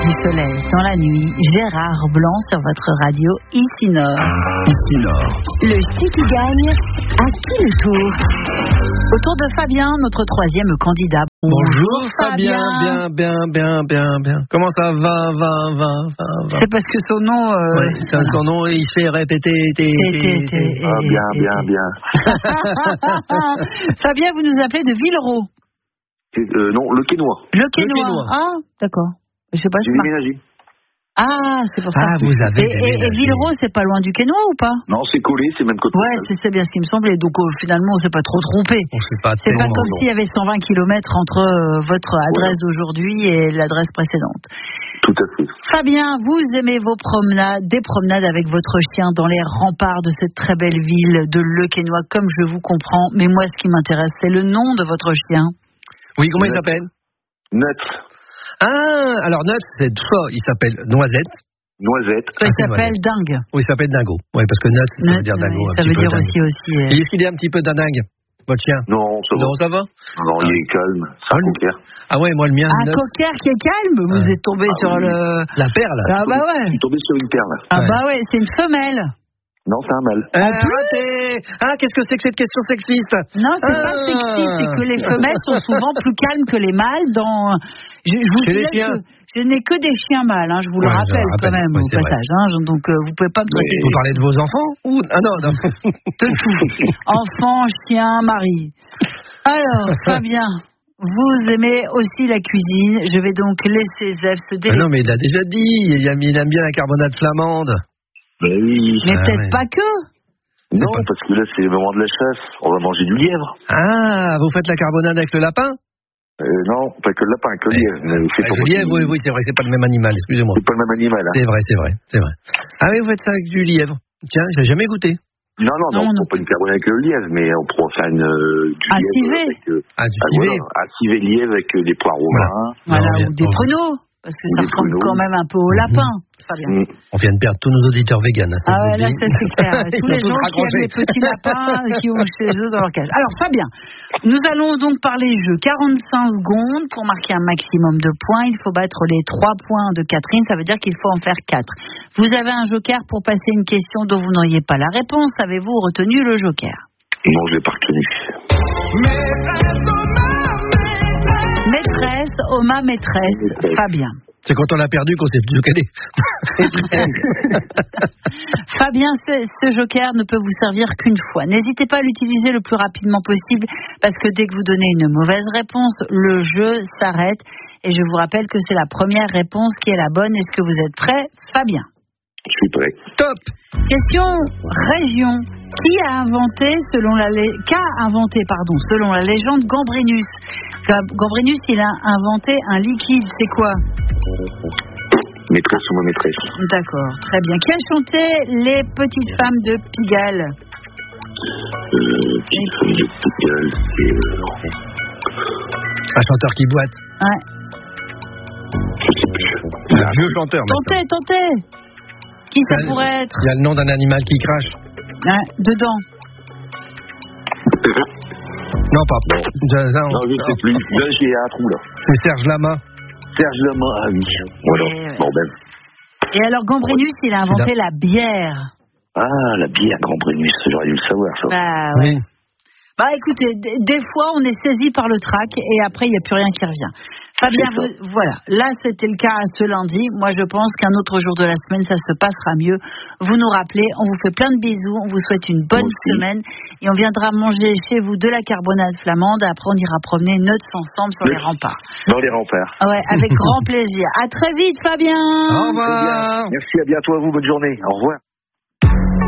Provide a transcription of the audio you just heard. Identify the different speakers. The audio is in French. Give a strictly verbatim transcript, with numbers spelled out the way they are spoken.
Speaker 1: du soleil dans la nuit, Gérard Blanc sur votre radio Ici Nord.
Speaker 2: Ici Nord.
Speaker 1: Le Chi qui gagne, à qui le tour? Au tour de Fabien, notre troisième candidat.
Speaker 3: Bonjour Fabien, bien, bien, bien, bien, bien. Comment ça va, va, va, va, va.
Speaker 1: C'est parce que son nom... Euh,
Speaker 3: ouais, c'est voilà. Son nom, il fait répéter... Té, té, té, té.
Speaker 4: Ah, bien, bien, bien.
Speaker 1: Fabien, vous nous appelez de Villeroy.
Speaker 4: Euh, non, le Quesnoy.
Speaker 1: Le Quesnoy. Ah, d'accord. Je sais pas.
Speaker 4: J'ai déménagé.
Speaker 1: Ah, c'est pour ça.
Speaker 3: Ah, vous avez
Speaker 1: et, et, et Villeroy, c'est pas loin du Quesnoy ou pas?
Speaker 4: Non, c'est collé, c'est même côté.
Speaker 1: Ouais, c'est, c'est bien ce qui me semblait. Donc euh, finalement, on s'est pas trop trompé.
Speaker 3: On s'est pas
Speaker 1: c'est pas
Speaker 3: non,
Speaker 1: comme
Speaker 3: non.
Speaker 1: s'il y avait cent vingt kilomètres entre euh, votre adresse ouais. d'aujourd'hui et l'adresse précédente.
Speaker 4: Tout à fait.
Speaker 1: Fabien, vous aimez vos promenades, des promenades avec votre chien dans les remparts de cette très belle ville de Le Quesnoy, comme je vous comprends. Mais moi, ce qui m'intéresse, c'est le nom de votre chien.
Speaker 3: Oui, comment il s'appelle?
Speaker 4: Neutre.
Speaker 3: Ah, alors Neutre, c'est soit il s'appelle Noisette.
Speaker 4: Noisette.
Speaker 1: Il ah, s'appelle Dingue.
Speaker 3: Oui, il s'appelle Dingo. Oui, parce que Neutre, ça veut dire Dingo.
Speaker 1: Oui, ça veut dire aussi aussi.
Speaker 3: Et est-ce qu'il est un petit peu dingue, votre chien?
Speaker 4: Non, ça va.
Speaker 3: Non, ça va.
Speaker 4: Non, ah. il est calme. C'est un cocker.
Speaker 3: Ah ouais, moi le mien.
Speaker 1: Un cocker qui est calme. Vous ah. êtes tombé ah, sur oui. le.
Speaker 3: La perle.
Speaker 1: Ah bah ouais.
Speaker 4: Je suis tombé sur une perle.
Speaker 1: Ah ouais. bah ouais, c'est une femelle.
Speaker 4: Non, c'est un mâle.
Speaker 3: Ah, ah, qu'est-ce que c'est que cette question sexiste?
Speaker 1: Non, c'est ah. pas sexiste, c'est que les femelles sont souvent plus calmes que les mâles dans. Je, je vous
Speaker 3: Chez les chiens.
Speaker 1: Que je n'ai que des chiens mâles, hein, je vous
Speaker 3: ouais,
Speaker 1: le rappelle, rappelle quand même
Speaker 3: ouais,
Speaker 1: au passage. Hein, donc euh, vous pouvez pas me traiter.
Speaker 3: Vous parlez de vos enfants ou ah non non.
Speaker 1: De tout. Enfants, chiens, mari. Alors Fabien. Vous aimez aussi la cuisine. Je vais donc laisser Zef se déléguer.
Speaker 3: Ah non, mais il l'a déjà dit. Il aime bien la carbonade flamande.
Speaker 4: Ben oui.
Speaker 1: Mais
Speaker 3: ah,
Speaker 1: peut-être
Speaker 3: ouais.
Speaker 1: pas que.
Speaker 4: Non, pas... parce que là, c'est le moment de la chasse. On va manger du lièvre.
Speaker 3: Ah, vous faites la carbonade avec le lapin?
Speaker 4: euh, Non, pas que le lapin, que le lièvre. Mais c'est
Speaker 3: le lièvre, oui, oui, c'est vrai, c'est pas le même animal, excusez-moi.
Speaker 4: C'est pas le même animal. Hein.
Speaker 3: C'est vrai, c'est vrai, c'est vrai. Ah oui, vous faites ça avec du lièvre. Tiens, je l'ai jamais goûté.
Speaker 4: Non, non, non,
Speaker 1: non,
Speaker 4: on
Speaker 1: non.
Speaker 4: ne peut pas une carbonade avec le lièvre, mais on pourra faire une, euh, du
Speaker 1: à
Speaker 4: lièvre
Speaker 1: civet.
Speaker 4: avec... Euh,
Speaker 3: ah, du
Speaker 4: ah,
Speaker 3: civet.
Speaker 4: Voilà, à civet lièvre avec euh, des poireaux
Speaker 1: voilà,
Speaker 4: marins.
Speaker 1: voilà
Speaker 3: non,
Speaker 1: ou des pruneaux, parce que ça ressemble
Speaker 4: pruneaux.
Speaker 1: quand même un peu au lapin. Fabien.
Speaker 3: Mmh. On vient de perdre tous nos auditeurs véganes. Hein,
Speaker 1: ah ouais, là, ça c'est clair. Tous les gens qui aiment les petits lapins qui ont chez eux dans leur cage. Alors, Fabien, nous allons donc parler jeu. quarante-cinq secondes pour marquer un maximum de points. Il faut battre les trois points de Catherine. Ça veut dire qu'il faut en faire quatre. Vous avez un joker pour passer une question dont vous n'auriez pas la réponse. Avez-vous retenu le joker?
Speaker 4: Non, je ne l'ai pas retenu.
Speaker 1: Maîtresse, Oma, maîtresse, maîtresse. Fabien.
Speaker 3: C'est quand on l'a perdu qu'on s'est plus calé.
Speaker 1: Fabien, ce, ce joker ne peut vous servir qu'une fois. N'hésitez pas à l'utiliser le plus rapidement possible parce que dès que vous donnez une mauvaise réponse, le jeu s'arrête. Et je vous rappelle que c'est la première réponse qui est la bonne. Est-ce que vous êtes prêt, Fabien?
Speaker 4: Je suis prêt.
Speaker 3: Top.
Speaker 1: Question région. Qui a inventé, selon la lé... qu'a inventé, pardon, selon la légende, Gambrinus? Gambrinus, il a inventé un liquide. C'est quoi?
Speaker 4: Maîtresse ou ma maîtresse.
Speaker 1: D'accord, très bien. Qui a chanté Les Petites Femmes de Pigalle?
Speaker 4: Euh, Petites Femmes de Pigalle, c'est...
Speaker 3: Un chanteur qui boite.
Speaker 1: Ouais.
Speaker 4: Je sais plus.
Speaker 3: Un vieux chanteur.
Speaker 1: Tentez, tentez. Qui ça
Speaker 3: il
Speaker 1: pourrait être?
Speaker 3: Il y a le nom d'un animal qui crache.
Speaker 1: Ouais, dedans.
Speaker 3: Non, pas.
Speaker 4: Bon.
Speaker 3: Ça, ça, on...
Speaker 4: Non, je sais plus. Là, j'ai un trou, là.
Speaker 3: C'est Serge Lama.
Speaker 4: Serge Lama, ah oui. Voilà.
Speaker 1: Et,
Speaker 4: bon, ben.
Speaker 1: Et alors, Gambrinus, il a inventé la bière.
Speaker 4: Ah, la bière, Gambrinus. J'aurais dû le savoir, ça.
Speaker 1: Bah, ouais.
Speaker 3: Oui.
Speaker 1: Bah, écoutez, d- des fois, on est saisi par le trac et après, il n'y a plus rien qui revient. Fabien, vous, voilà. Là, c'était le cas ce lundi. Moi, je pense qu'un autre jour de la semaine, ça se passera mieux. Vous nous rappelez, on vous fait plein de bisous, on vous souhaite une bonne
Speaker 4: Merci.
Speaker 1: semaine et on viendra manger chez vous de la carbonade flamande. Après, on ira promener notre ensemble sur les remparts.
Speaker 4: Dans les remparts.
Speaker 1: Ah ouais, avec grand plaisir. À très vite, Fabien.
Speaker 3: Au revoir.
Speaker 4: Merci, à bientôt à vous. Bonne journée. Au revoir.